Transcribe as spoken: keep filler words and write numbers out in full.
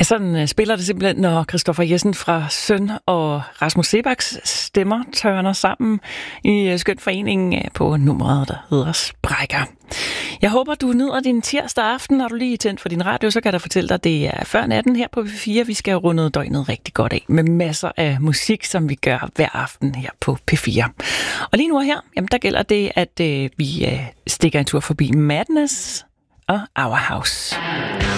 Sådan uh, spiller det simpelthen, når Christoffer Jessen fra Søn og Rasmus Sebaks stemmer tørner sammen i uh, skøn forening uh, på nummeret, der hedder Sprækker. Jeg håber, du nyder din tirsdag aften. Har du lige tændt for din radio, så kan jeg fortælle dig, at det er før natten her på P fire. Vi skal runde døgnet rigtig godt af med masser af musik, som vi gør hver aften her på P fire. Og lige nu her, jamen, der gælder det, at uh, vi uh, stikker en tur forbi Madness og Our House.